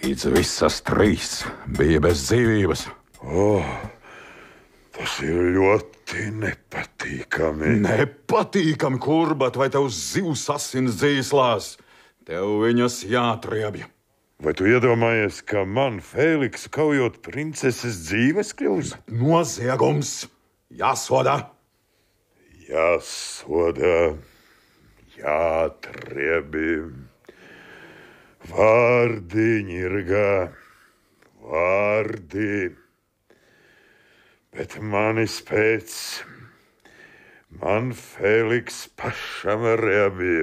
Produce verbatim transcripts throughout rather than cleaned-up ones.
Līdz visas trīs bija bez dzīvības. Oh, tas ir ļoti nepatīkami. Nepatīkami, Kurbat, vai tev zivs asins dzīslās? Tev viņas jātriebj. Vai tu iedomājies, ka man Fēliksu kaujot princeses dzīves kļūs? Noziegums jāsoda. Jāsoda, jātriebi. Vārdi, ņirgā, vārdi. Bet manis pēc, man Fēliks pašam riebi.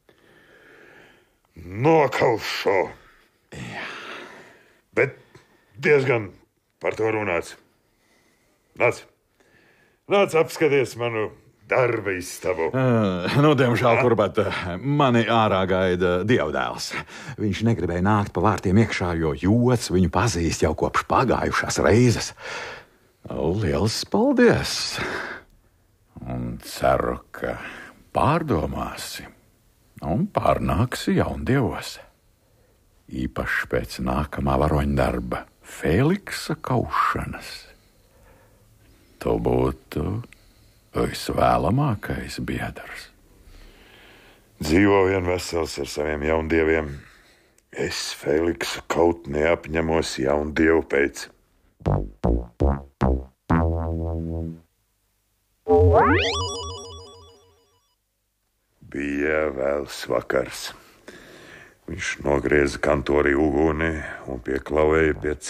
Nokaušo. Jā. Bet diezgan par to runāts. Nāc, nāc apskaties manu darba istabu. Uh, nu, diemžēl, Kurbat, mani ārā gaida dievdēls. Viņš negribēja nākt pa vārtiem iekšā, jo jods viņu pazīst jau kopš pagājušās reizes. Liels paldies! Un ceru, ka pārdomāsi un pārnāksi jaundievos. Īpaši pēc nākamā varoņdarba Fēliksa kaušanas. Tu būtu visvēlamākais biedrs. Dzīvo vien vesels ar saviem jaundieviem. Es Fēliksu kaut neapņemos jaundievu pēc. Bija vēls vakars. Viņš nogrieza kantorī uguni un pieklavēja pie